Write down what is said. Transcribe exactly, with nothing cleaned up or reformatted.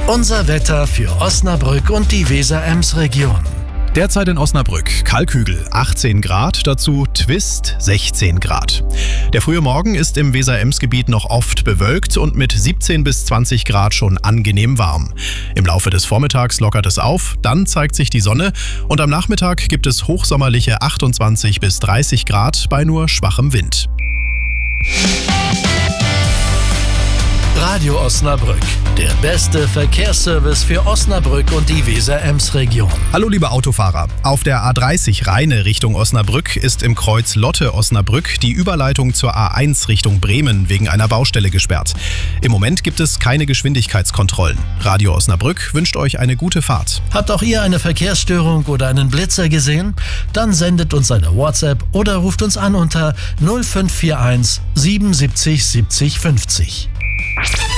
Unser Wetter für Osnabrück und die Weser-Ems-Region. Derzeit in Osnabrück Kalkhügel achtzehn Grad, dazu Twist sechzehn Grad. Der frühe Morgen ist im Weser-Ems-Gebiet noch oft bewölkt und mit siebzehn bis zwanzig Grad schon angenehm warm. Im Laufe des Vormittags lockert es auf, dann zeigt sich die Sonne und am Nachmittag gibt es hochsommerliche achtundzwanzig bis dreißig Grad bei nur schwachem Wind. Radio Osnabrück, der beste Verkehrsservice für Osnabrück und die Weser-Ems-Region. Hallo liebe Autofahrer, auf der A dreißig Rheine Richtung Osnabrück ist im Kreuz Lotte-Osnabrück die Überleitung zur A eins Richtung Bremen wegen einer Baustelle gesperrt. Im Moment gibt es keine Geschwindigkeitskontrollen. Radio Osnabrück wünscht euch eine gute Fahrt. Habt auch ihr eine Verkehrsstörung oder einen Blitzer gesehen? Dann sendet uns eine WhatsApp oder ruft uns an unter null fünf vier eins siebenundsiebzig siebzig fünfzig.